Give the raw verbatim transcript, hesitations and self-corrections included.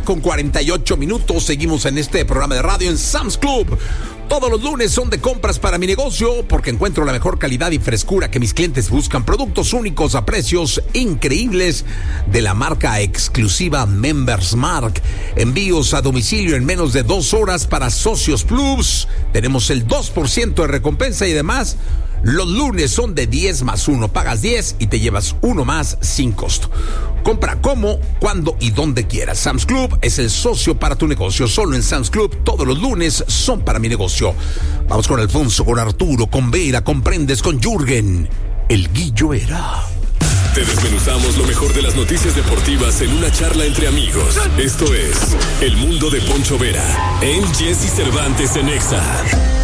con cuarenta y ocho minutos. Seguimos en este programa de radio en Sam's Club. Todos los lunes son de compras para mi negocio porque encuentro la mejor calidad y frescura que mis clientes buscan. Productos únicos a precios increíbles de la marca exclusiva Members Mark. Envíos a domicilio en menos de dos horas para Socios Plus. Tenemos el dos por ciento de recompensa y demás. Los lunes son de diez más uno. Pagas diez y te llevas uno más sin costo. Compra como, cuando y donde quieras. Sam's Club es el socio para tu negocio. Solo en Sam's Club todos los lunes son para mi negocio. Vamos con Alfonso, con Arturo, con Vera, con Prendes, con Jürgen. El Guillo Era. Te desmenuzamos lo mejor de las noticias deportivas en una charla entre amigos. Esto es El Mundo de Poncho Vera en Jesse Cervantes en Exa.